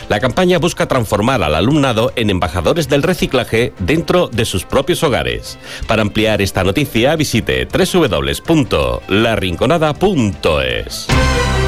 La campaña busca transformar al alumnado en embajadores del reciclaje dentro de sus propios hogares. Para ampliar esta noticia, visite www.larinconada.es.